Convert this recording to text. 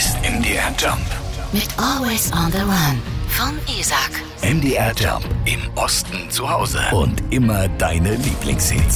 ist MDR Jump. Mit Always on the Run von Isaac. MDR Jump. Im Osten zu Hause. Und immer deine Lieblingshits.